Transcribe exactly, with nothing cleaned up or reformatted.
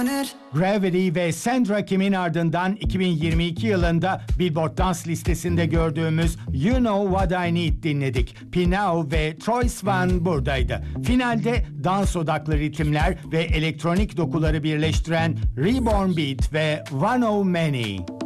Gravity ve Sandra Kim'in ardından iki bin yirmi iki yılında Billboard dans listesinde gördüğümüz You Know What I Need dinledik. Pinau ve Troye Sivan buradaydı. Finalde dans odaklı ritimler ve elektronik dokuları birleştiren Reborn Beat ve One of Many.